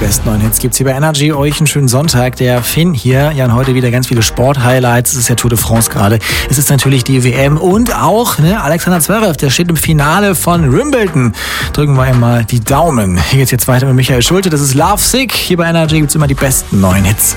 besten neuen Hits gibt's hier bei Energy. Euch einen schönen Sonntag. Der Finn hier, Jan, heute wieder ganz viele Sport-Highlights. Es ist ja Tour de France gerade. Es ist natürlich die WM und auch Alexander Zverev, der steht im Finale von Wimbledon. Drücken wir ihm mal die Daumen. Hier geht's jetzt weiter mit Michael Schulte. Das ist Love Sick. Hier bei Energy gibt's immer die besten neuen Hits.